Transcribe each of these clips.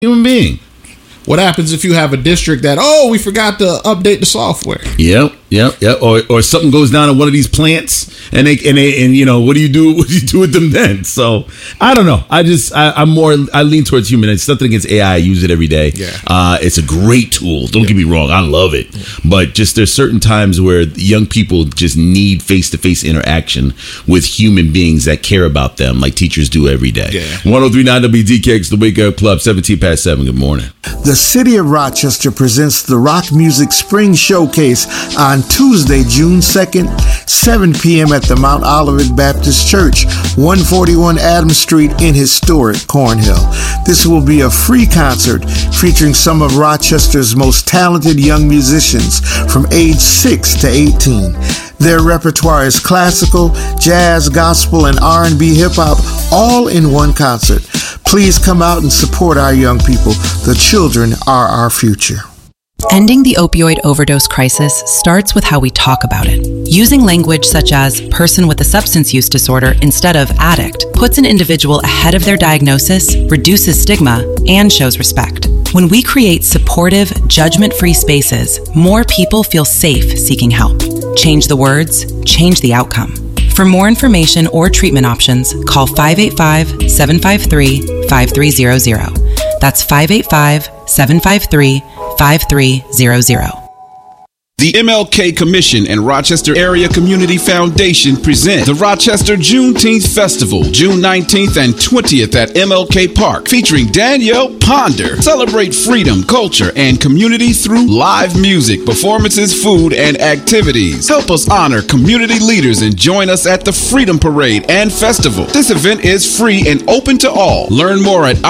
human being. What happens if you have a district that, we forgot to update the software? Yep. Or something goes down in one of these plants, and what do you do? What do you do with them then? So I don't know. I lean towards human. It's nothing against AI. I use it every day. Yeah. It's a great tool. Don't get me wrong. I love it. Yeah. But just there's certain times where young people just need face-to-face interaction with human beings that care about them, like teachers do every day. Yeah. 103.9 WDKX, the Wake Up Club, 7:17. Good morning. The City of Rochester presents the Rock Music Spring Showcase on Tuesday, June 2nd, 7 p.m. at the Mount Olivet Baptist Church, 141 Adams Street in historic Cornhill. This will be a free concert featuring some of Rochester's most talented young musicians from age 6 to 18. Their repertoire is classical, jazz, gospel, and R&B hip-hop, all in one concert. Please come out and support our young people. The children are our future. Ending the opioid overdose crisis starts with how we talk about it. Using language such as person with a substance use disorder instead of addict puts an individual ahead of their diagnosis, reduces stigma, and shows respect. When we create supportive, judgment-free spaces, more people feel safe seeking help. Change the words, change the outcome. For more information or treatment options, call 585-753-5300. That's 585-753-5300. The MLK Commission and Rochester Area Community Foundation present the Rochester Juneteenth Festival, June 19th and 20th at MLK Park, featuring Danielle Ponder. Celebrate freedom, culture, and community through live music, performances, food, and activities. Help us honor community leaders and join us at the Freedom Parade and Festival. This event is free and open to all. Learn more at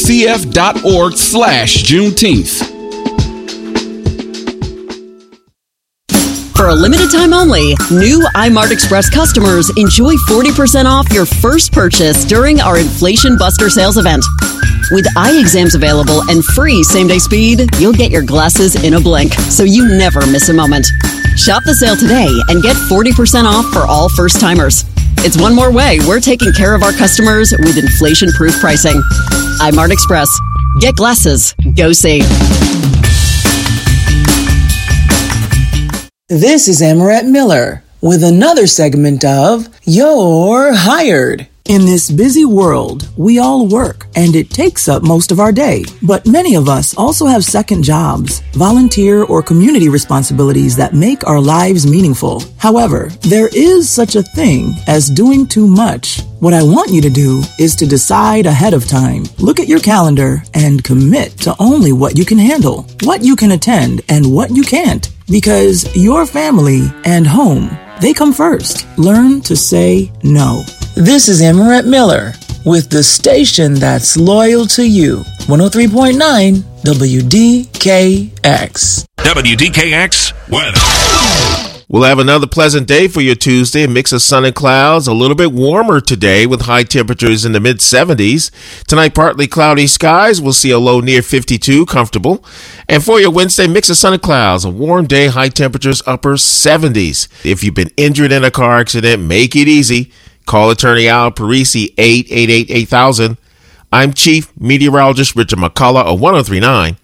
racf.org/Juneteenth. For a limited time only, new iMart Express customers enjoy 40% off your first purchase during our Inflation Buster sales event. With eye exams available and free same-day speed, you'll get your glasses in a blink, so you never miss a moment. Shop the sale today and get 40% off for all first-timers. It's one more way we're taking care of our customers with inflation-proof pricing. iMart Express. Get glasses. Go see. This is Amaret Miller with another segment of You're Hired. In this busy world, we all work, and it takes up most of our day. But many of us also have second jobs, volunteer or community responsibilities that make our lives meaningful. However, there is such a thing as doing too much. What I want you to do is to decide ahead of time. Look at your calendar and commit to only what you can handle, what you can attend, and what you can't. Because your family and home, they come first. Learn to say no. This is Amaret Miller with the station that's loyal to you. 103.9 WDKX. WDKX weather. We'll have another pleasant day for your Tuesday. A mix of sun and clouds. A little bit warmer today with high temperatures in the mid-70s. Tonight, partly cloudy skies. We'll see a low near 52, comfortable. And for your Wednesday, mix of sun and clouds. A warm day, high temperatures, upper 70s. If you've been injured in a car accident, make it easy. Call attorney Al Parisi, 888-8000. I'm Chief Meteorologist Richard McCullough of 103.9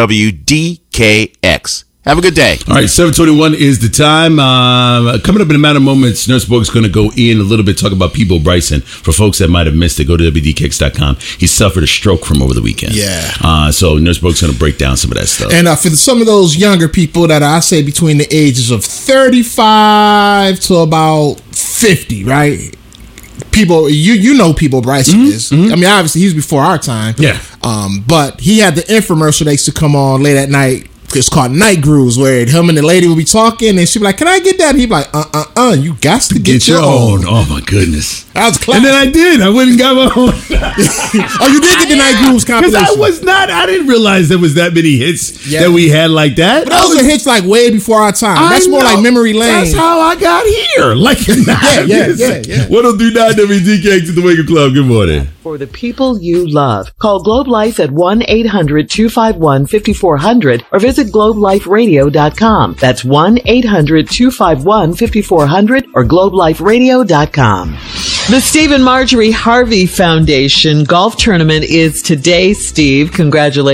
WDKX. Have a good day. All right, 7:21 is the time. Coming up in a matter of moments, Nurse Bogue's going to go in a little bit, talk about Peebo Bryson. For folks that might have missed it, go to WDKX.com. He suffered a stroke from over the weekend. Yeah. So Nurse Bogue's going to break down some of that stuff. And for some of those younger people that I say between the ages of 35 to about 50, right? People, you know Peebo Bryson is. I mean, obviously, he was before our time. Yeah. But he had the infomercial that used to come on late at night. It's called Night Grooves, where him and the lady would be talking, and she'd be like, "Can I get that?" And he'd be like, you got to get your own. Oh my goodness, that was classic. And then I did. I went and got my own. Oh, you did get the Night Grooves compilation? Because I didn't realize there was that many hits that we had like that. But those are hits like way before our time. That's more like memory lane. That's how I got here. Like yeah. 103.9 WDKX to the Wake Up Club. Good morning. For the people you love, call Globe Life at 1-800-251-5400 or visit globeliferadio.com. That's 1-800-251-5400 or globeliferadio.com. The Steve and Marjorie Harvey Foundation golf tournament is today, Steve. Congratulations.